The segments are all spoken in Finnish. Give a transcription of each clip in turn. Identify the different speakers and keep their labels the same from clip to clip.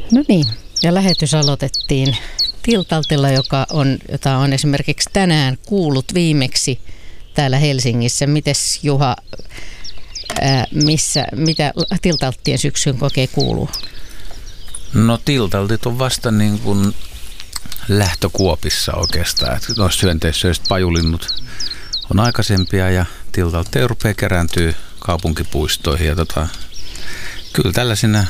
Speaker 1: No niin, ja lähetys aloitettiin Tiltaltilla, jota on esimerkiksi tänään kuullut viimeksi täällä Helsingissä. Mites Juha, mitä Tiltalttien syksyyn oikein kuuluu?
Speaker 2: No Tiltaltit on vasta niin kuin lähtökuopissa oikeastaan. Että noista hyönteissyöistä pajulinnut on aikaisempia ja Tiltaltteja rupeaa kerääntyä kaupunkipuistoihin. Ja kyllä tällaisina,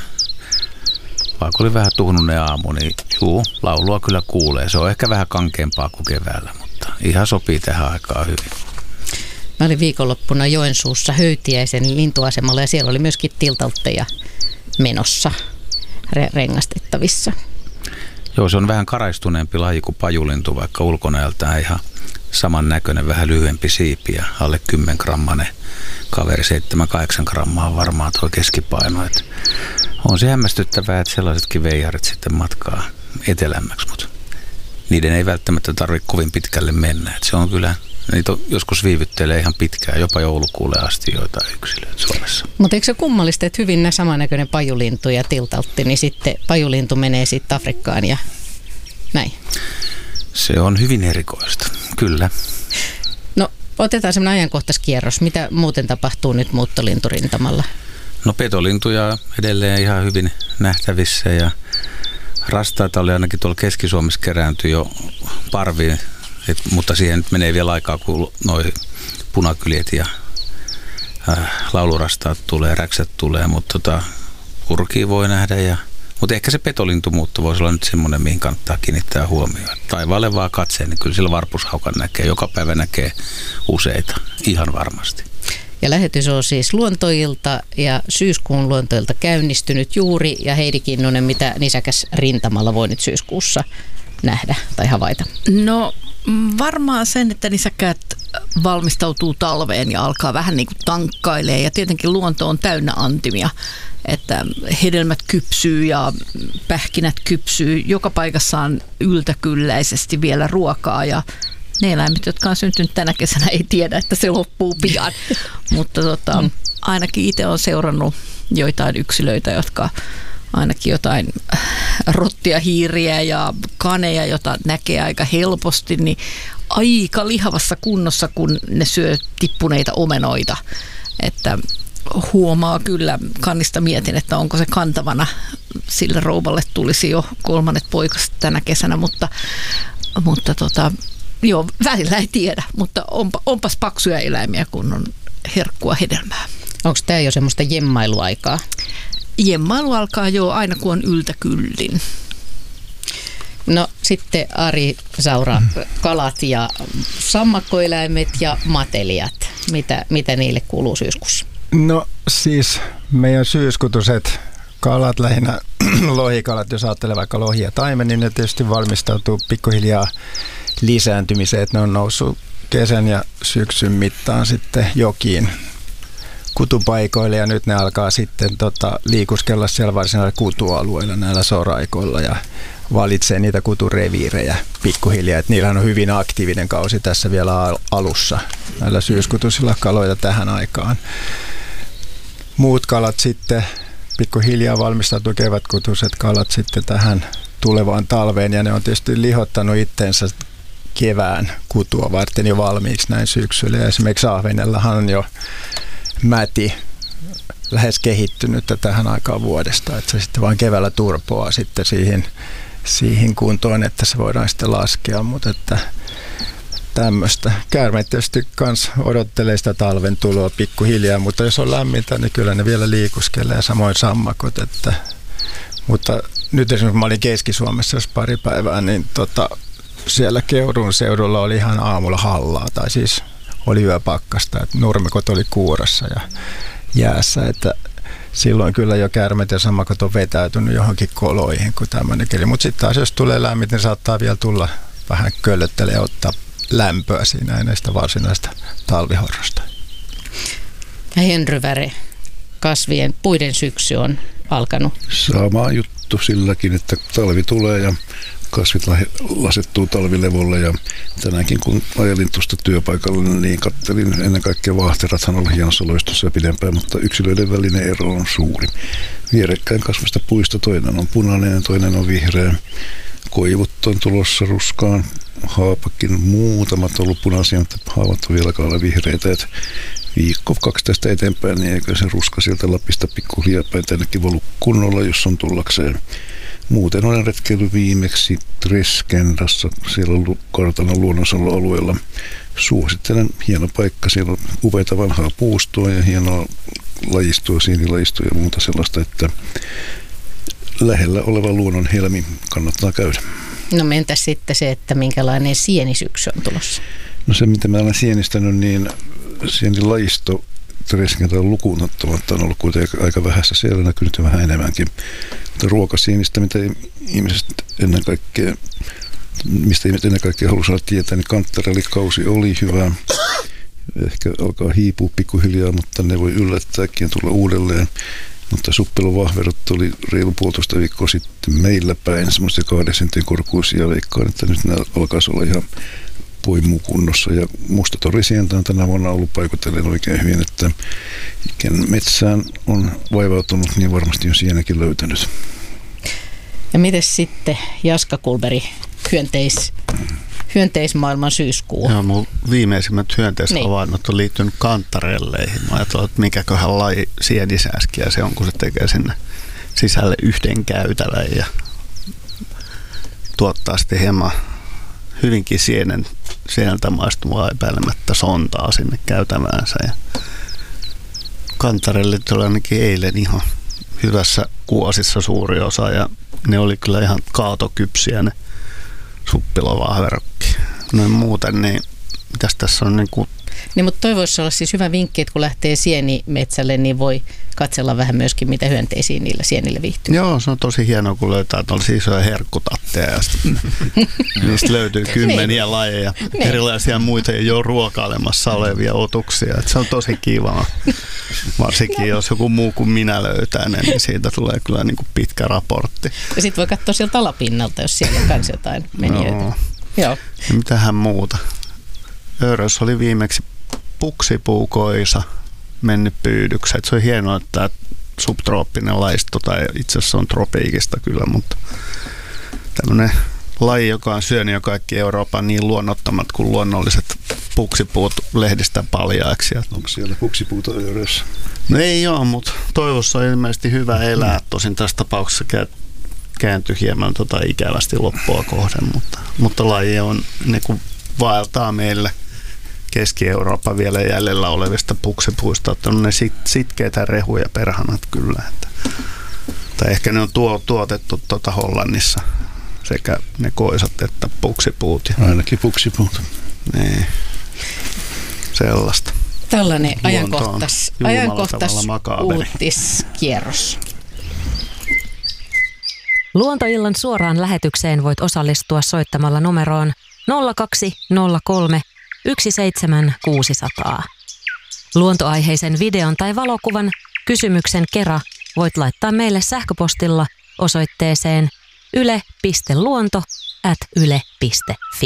Speaker 2: vaikka oli vähän tuhnunen aamu, niin laulua kyllä kuulee. Se on ehkä vähän kankeampaa kuin keväällä, mutta ihan sopii tähän aikaan hyvin.
Speaker 1: Mä olin viikonloppuna Joensuussa Höytiäisen lintuasemalla ja siellä oli myöskin Tiltaltteja menossa rengastettavissa.
Speaker 2: Joo, se on vähän karaistuneempi laji kuin pajulintu, vaikka ulkonäöltään ihan samannäköinen, vähän lyhyempi siipi ja alle 10 grammanen kaveri, 7-8 grammaa on varmaan tuo keskipaino. Et on se hämmästyttävää, että sellaisetkin veijarit sitten matkaa etelämmäksi, mutta niiden ei välttämättä tarvitse kovin pitkälle mennä. Et se on kyllä, niitä joskus viivyttelee ihan pitkään, jopa joulukuulle asti joitain yksilöitä Suomessa.
Speaker 1: Mutta eikö se kummallista, että hyvin samannäköinen pajulintu ja Tiltaltti, niin sitten pajulintu menee sitten Afrikkaan ja näin?
Speaker 2: Se on hyvin erikoista, kyllä.
Speaker 1: No otetaan semmoinen ajankohtaiskierros. Mitä muuten tapahtuu nyt muuttolinturintamalla?
Speaker 2: No petolintuja edelleen ihan hyvin nähtävissä ja rastaita oli ainakin tuolla Keski-Suomessa kerääntyi jo parviin, mutta siihen nyt menee vielä aikaa, kun noi punakyljet ja laulurastaat tulee, räksät tulee, mutta kurkia voi nähdä. Mutta ehkä se petolintumuutto voisi olla nyt semmoinen, mihin kannattaa kiinnittää huomioon. Taivaalle vaan katseen, niin kyllä sillä varpushaukan näkee. Joka päivä näkee useita, ihan varmasti.
Speaker 1: Ja lähetys on siis Luontoilta ja syyskuun Luontoilta käynnistynyt juuri. Ja Heidi Kinnunen, mitä nisäkäs rintamalla voi nyt syyskuussa nähdä tai havaita?
Speaker 3: No varmaan sen, että nisäkkäät valmistautuu talveen ja alkaa vähän niin kuin tankkailee. Ja tietenkin luonto on täynnä antimia, että hedelmät kypsyy ja pähkinät kypsyy. Joka paikassa on yltäkylläisesti vielä ruokaa ja ne eläimet, jotka on syntynyt tänä kesänä, ei tiedä, että se loppuu pian. Mutta ainakin itse olen seurannut joitain yksilöitä, jotka ainakin jotain rottia, hiiriä ja kaneja, jota näkee aika helposti, niin aika lihavassa kunnossa, kun ne syö tippuneita omenoita. Että huomaa kyllä, kannista mietin, että onko se kantavana. Sille rouvalle tulisi jo 3. poikaset tänä kesänä, mutta joo, välillä ei tiedä, mutta onpas paksuja eläimiä, kun on herkkua hedelmää.
Speaker 1: Onko tämä jo semmoista jemmailuaikaa?
Speaker 3: Jemmailu alkaa jo aina, kun on yltäkyllin.
Speaker 1: No sitten Ari Saura, kalat ja sammakkoeläimet ja matelijat. Mitä niille kuuluu syyskuussa?
Speaker 4: No siis meidän syyskutuset kalat, lähinnä lohikalat, jos ajattelee vaikka lohi ja taimen, niin ne tietysti valmistautuu pikkuhiljaa lisääntymiseen, että ne on noussut kesän ja syksyn mittaan sitten jokiin kutupaikoille ja nyt ne alkaa sitten liikuskella siellä varsinaisilla kutualueilla näillä soraikoilla ja valitsee niitä kutureviirejä pikkuhiljaa, että niillä on hyvin aktiivinen kausi tässä vielä alussa näillä syyskutusilla kaloja tähän aikaan. Muut kalat sitten pikkuhiljaa valmistautuu, kevätkutuset kalat sitten tähän tulevaan talveen ja ne on tietysti lihottanut itsensä kevään kutua varten jo valmiiksi näin syksyllä. Ja esimerkiksi ahvenellahan on jo mäti lähes kehittynyttä tähän aikaan vuodesta, että se sitten vaan keväällä turpoaa sitten siihen kuntoon, että se voidaan sitten laskea, mutta että tämmöistä. Käärmeet tietysti kans odottelee sitä talven tuloa pikkuhiljaa, mutta jos on lämmintä, niin kyllä ne vielä liikuskelee ja samoin sammakot, mutta nyt esimerkiksi mä olin Keski-Suomessa jos pari päivää, niin siellä Keuruun seudulla oli ihan aamulla hallaa, tai siis oli yöpakkasta, että nurmikot oli kuurassa ja jäässä, että silloin kyllä jo käärmeet ja sammakot on vetäytynyt johonkin koloihin kuin tämmöinen keli. Mutta sitten taas jos tulee lämmin, niin saattaa vielä tulla vähän köllöttelee ja ottaa lämpöä siinä ennen sitä varsinaista talvihorrosta.
Speaker 1: Ja Henry Väre, kasvien puiden syksy on alkanut.
Speaker 5: Sama juttu silläkin, että talvi tulee ja kasvit lasettuu talvilevolle ja tänäänkin kun ajelin tuosta työpaikalle, niin katselin ennen kaikkea vaahterathan oli hienossa loistossa ja pidempään, mutta yksilöiden välinen ero on suuri. vierekkäin kasvasta puista. Toinen on punainen ja toinen on vihreä. Koivut on tulossa ruskaan. Haapakin muutamat on ollut punaisia, mutta haavat on vieläkään olla vihreitä. Et viikko 2 tästä eteenpäin, niin eikö se ruska sieltä Lapista pikkuhiljaa päin tännekin valu kunnolla, jos on tullakseen. Muuten olen retkeillyt viimeksi Treskendassa, siellä kartanon luonnonsuojelualueella. Suosittelen, hieno paikka, siellä on upeita vanhaa puustoa ja hienoa lajistoa, sienilajistoa ja muuta sellaista, että lähellä oleva luonnon helmi kannattaa käydä.
Speaker 1: No entäs sitten se, että minkälainen sienisyksy on tulossa?
Speaker 5: No se, mitä mä olen sienistänyt, niin sienilajisto Treskendalla lukuun ottamatta on ollut kuitenkin aika vähässä. Siellä näkyy nyt vähän enemmänkin. Mutta ruokasienistä, mitä ihmiset ennen kaikkea, mistä ihmiset ennen kaikkea halusivat tietää, niin kanttarellikausi oli hyvä. Ehkä alkaa hiipua pikkuhiljaa, mutta ne voi yllättääkin ja tulla uudelleen. Mutta suppelovahverot oli reilu 1,5 viikkoa sitten meillä päin, semmoisia 2 sentin korkuisia, veikkaan, että nyt nämä alkaisi olla ihan poimukunnossa. Ja mustatorisientä on tänä vuonna ollut paikotellen oikein hyvin, että iken metsään on vaivautunut, niin varmasti on sienäkin löytänyt.
Speaker 1: Ja miten sitten Jaska Kulberi, hyönteismaailman syyskuu?
Speaker 6: Joo, mun viimeisimmät hyönteishavainnot on liittynyt kantarelleihin. Mä ajattelin, että mikäköhän laji sienisääskiä se on, kun se tekee sinne sisälle yhden käytävän ja tuottaa sitten hieman hyvinkin sieneltä maistuvaa epäilemättä sontaa sinne käytäväänsä. Ja kantarellit oli ainakin eilen ihan hyvässä kuosissa suuri osa ja ne oli kyllä ihan kaatokypsiä ne suppilovahverokki. Noin muuten, niin mitäs tässä on
Speaker 1: Niin, mutta toi voisi olla siis hyvä vinkki, että kun lähtee sienimetsälle, niin voi katsella vähän myöskin, mitä hyönteisiä niillä sienillä viihtyy.
Speaker 6: Joo, se on tosi hienoa, kun löytää tuollaisia isoja herkkutatteja ja niistä löytyy kymmeniä lajeja, erilaisia muita jo ruokailemassa olevia otuksia. Et se on tosi kiva. Varsinkin jos joku muu kuin minä löytää ne, niin siitä tulee kyllä niin kuin pitkä raportti. Ja
Speaker 1: sitten voi katsoa sieltä alapinnalta, jos siellä on myös jotain menijöitä. Joo.
Speaker 6: Ja mitähän muuta? Örös oli viimeksi puksipuukoisa mennyt pyydykseen. Se on hienoa, että subtrooppinen lajisto, tai itse asiassa on tropiikista kyllä, mutta tämmöinen laji, joka on syönyt jo kaikki Euroopan niin luonnottomat kuin luonnolliset puksipuut lehdistä paljaiksi.
Speaker 5: Onko siellä puksipuuta Örössä?
Speaker 6: No ei ole, mutta toivossa on ilmeisesti hyvä elää. Tosin tässä tapauksessa kääntyi hieman ikävästi loppua kohden, mutta laji on, ne kun vaeltaa meille Keski-Eurooppa vielä jäljellä olevista puksipuista, että on ne sitkeitä rehuja perhanat kyllä. Tai ehkä ne on tuotettu Hollannissa sekä ne koisat että puksipuut.
Speaker 5: Ainakin puksipuut.
Speaker 6: Niin, sellaista.
Speaker 1: Tällainen ajankohtais uutiskierros.
Speaker 7: Luontoillan suoraan lähetykseen voit osallistua soittamalla numeroon 0203 17600. Luontoaiheisen videon tai valokuvan kysymyksen kera voit laittaa meille sähköpostilla osoitteeseen yle.luonto@yle.fi.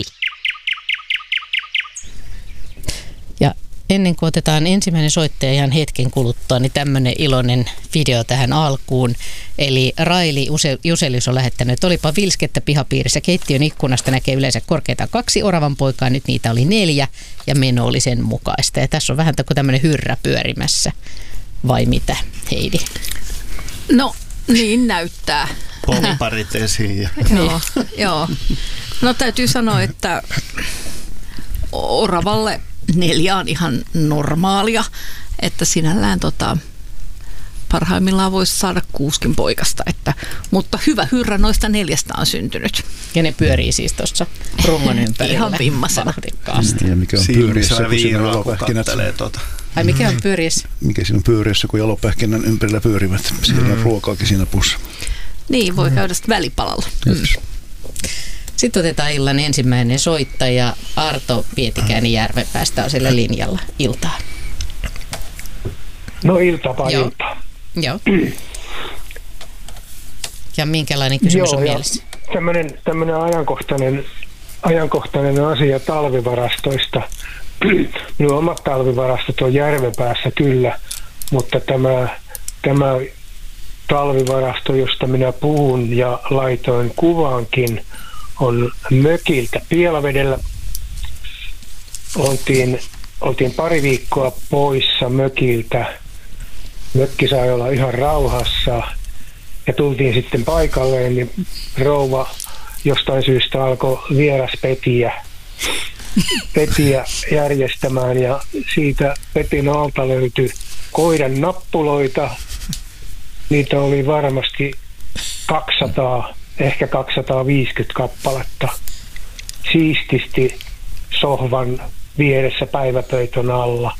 Speaker 7: Ja
Speaker 1: ennen kuin otetaan ensimmäinen soittaja ihan hetken kuluttua, niin tämmöinen iloinen video tähän alkuun. Eli Raili Juselius on lähettänyt, että olipa vilskettä pihapiirissä. Keittiön ikkunasta näkee yleensä korkeintaan 2 oravan poikaa, nyt niitä oli 4 ja meno oli sen mukaista. Ja tässä on vähän tämmöinen hyrrä pyörimässä. Vai mitä, Heidi?
Speaker 3: No, niin näyttää.
Speaker 6: Polparit esiin.
Speaker 3: Joo. No täytyy sanoa, että oravalle 4 on ihan normaalia, että sinällään parhaimmillaan voisi saada 6 poikasta, mutta hyvä hyrrä noista 4 on syntynyt.
Speaker 1: Ja ne pyörii siis tuossa rungon ympärillä.
Speaker 3: Ihan vimmasena.
Speaker 1: Vauhdikkaasti.
Speaker 5: Ja mikä on pyöriässä, kun siinä on jalopähkinät.
Speaker 1: Ai mikä on pyöriässä?
Speaker 5: Mikä siinä on pyöriässä, kun jalopähkinän ympärillä pyörivät. Siellä on ruokaakin siinä pussa.
Speaker 3: Niin, voi käydä sitten välipalalla.
Speaker 1: Sitten otetaan illan ensimmäinen soittaja. Arto Pietikäinen Järvenpäästä on siellä linjalla. Iltaa.
Speaker 8: No iltaa.
Speaker 1: Joo. Ja minkälainen kysymys on mielessä?
Speaker 8: Tämmöinen ajankohtainen asia talvivarastoista. Minun omat talvivarastot on Järvenpäässä kyllä, mutta tämä talvivarasto, josta minä puhun ja laitoin kuvaankin, on mökiltä Pielavedellä. Oltiin pari viikkoa poissa mökiltä. Mökki sai olla ihan rauhassa ja tultiin sitten paikalleen, niin rouva jostain syystä alkoi petiä järjestämään ja siitä petin alta löytyi koiran nappuloita. Niitä oli varmasti 200, ehkä 250 kappaletta siististi sohvan vieressä päiväpeiton alla.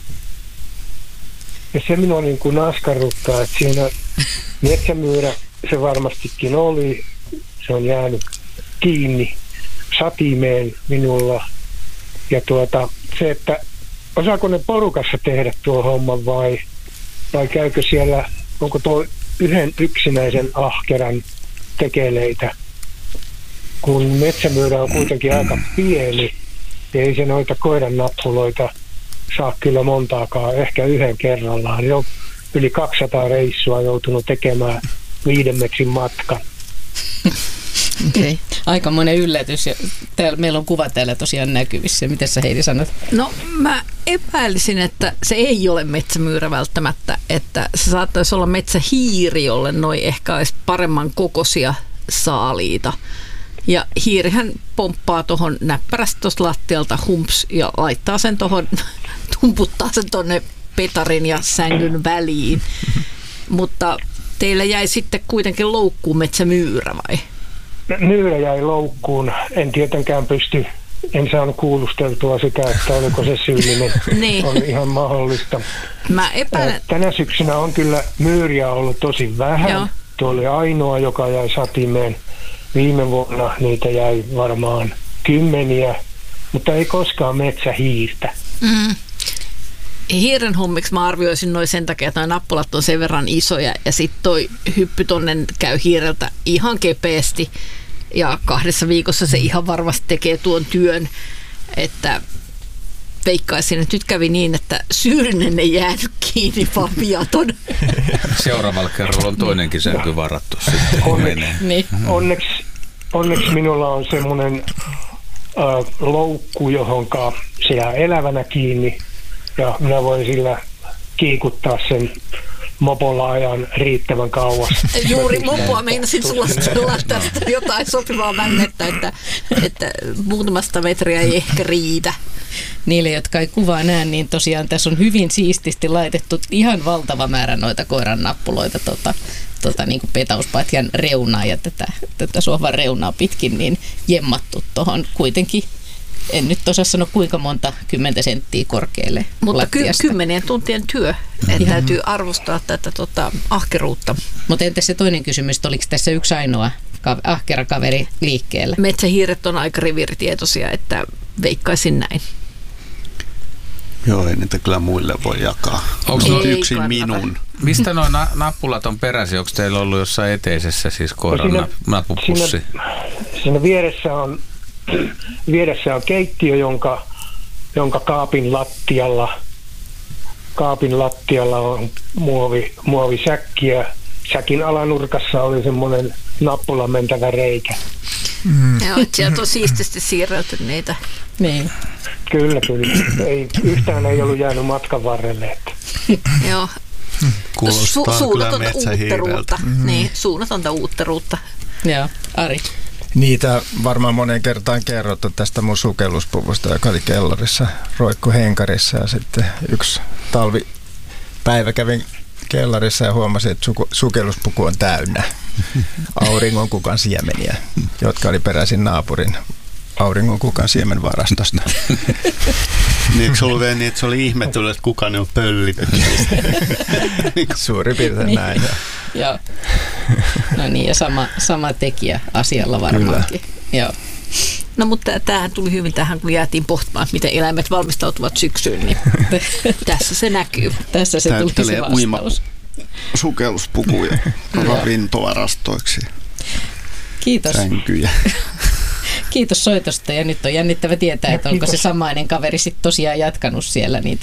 Speaker 8: Ja se minua niin kuin askarruttaa, että siinä metsämyyrä se varmastikin oli. Se on jäänyt kiinni satimeen minulla. Ja se, että osaako ne porukassa tehdä tuo homman vai käykö siellä, onko tuo yhden yksinäisen ahkeran tekeleitä, kun metsämyyrä on kuitenkin aika pieni, ja ei se noita koiran nappuloita saa kyllä montaakaan, ehkä yhden kerrallaan. Jo yli 200 reissua joutunut tekemään 5 metrin matkan.
Speaker 1: Okay. Aikamoinen yllätys. Ja meillä on kuva täällä tosiaan näkyvissä. Miten sä, Heidi, sanot?
Speaker 3: No mä epäilisin, että se ei ole metsämyyrä välttämättä, että se saattaisi olla metsähiiri, jolle noi ehkä olisi paremman kokoisia saaliita. Ja hiirihän pomppaa tuohon näppärästi tuosta lattialta humps ja laittaa sen tuohon, tumputtaa sen tuonne petarin ja sängyn väliin. Mutta teillä jäi sitten kuitenkin loukkuun metsämyyrä vai?
Speaker 8: Myyrä jäi loukkuun. En tietenkään en saanut kuulusteltua sitä, että oliko se syyllinen.
Speaker 3: Niin.
Speaker 8: On ihan mahdollista.
Speaker 3: Mä epäilen.
Speaker 8: Tänä syksynä on kyllä myyriä ollut tosi vähän.
Speaker 3: Joo.
Speaker 8: Tuo oli ainoa, joka jäi satimeen. Viime vuonna niitä jäi varmaan 10, mutta ei koskaan metsähiirtä.
Speaker 3: Mm. Hiiren hommiksi mä arvioisin noin sen takia, että nuo nappulat on sen verran isoja ja sitten toi hyppy tonne käy hiireltä ihan kepeästi ja 2 viikossa se ihan varmasti tekee tuon työn, että veikkaisin, että nyt kävi niin, että syyllinen ei jäänyt kiinni, vaan viaton.
Speaker 2: Seuraavalla kerralla on toinenkin sänky varattu sitten.
Speaker 8: Onneksi minulla on semmoinen loukku, johonka se jää elävänä kiinni ja minä voin sillä kiikuttaa sen mopolla ajan riittävän kauas.
Speaker 3: Juuri mopoa meinasin sulla tästä jotain sopivaa vännettä, että muutamasta metriä ei ehkä riitä.
Speaker 1: Niille, jotka ei kuvaa näe, niin tosiaan tässä on hyvin siististi laitettu ihan valtava määrä noita koiran nappuloita niin kuin petauspatjan reunaa ja tätä sohvan reunaa pitkin niin jemmattu tuohon kuitenkin. En nyt osaa sanoa kuinka monta 10 senttiä korkealle
Speaker 3: mutta
Speaker 1: lattiasta.
Speaker 3: 10 tuntien työ, että täytyy arvostaa tätä ahkeruutta.
Speaker 1: Mutta entäs se toinen kysymys, oliko tässä yksi ainoa ahkera kaveri liikkeellä?
Speaker 3: Metsähiiret on aika riviritietoisia, että veikkaisin näin.
Speaker 6: Joo, ei niitä kyllä muille voi jakaa.
Speaker 2: Onko
Speaker 6: yksin minun?
Speaker 2: Mistä nuo nappulat on peräisin? Onko teillä ollut jossain eteisessä siis koiran nappupussi?
Speaker 8: Siinä vieressä on keittiö, jonka kaapin lattialla on muovisäkki ja säkin alanurkassa oli semmoinen nappulan mentävä reikä.
Speaker 3: Joo, sieltä on siististi siirrelty niitä.
Speaker 1: Niin.
Speaker 8: Kyllä. Yhtään ei ollut jäänyt matkan varrelle.
Speaker 3: Joo.
Speaker 6: Kuulostaa kyllä metsähiireltä.
Speaker 3: Niin, suunnatonta uutteruutta.
Speaker 1: Joo, Ari.
Speaker 4: Niitä varmaan moneen kertaan kerrottu tästä mun sukelluspuvusta, joka oli kellarissa, roikku henkarissa. Ja sitten yksi talvipäivä kävin kellarissa ja huomasin, että sukelluspuku on täynnä auringonkukan siemeniä, jotka oli peräisin naapurin auringonkukan siemenvarastosta.
Speaker 6: Niin, eikö se ollut vielä niin, että se oli ihmetellyt, että kuka ne on pöllitty?
Speaker 4: Suurin piirtein näin.
Speaker 1: Joo. No niin, ja sama tekijä asialla varmaankin. Joo.
Speaker 3: No mutta tämähän tuli hyvin tähän, kun jäätiin pohtimaan, miten eläimet valmistautuvat syksyyn, niin tässä se näkyy.
Speaker 1: Tässä se tuli se vastaus.
Speaker 6: Sukelluspukuja ravintovarastoiksi.
Speaker 1: Kiitos.
Speaker 6: Sänkyjä.
Speaker 1: Kiitos soitosta ja nyt on jännittävä tietää, että onko se samainen kaveri sitten tosiaan jatkanut siellä niitä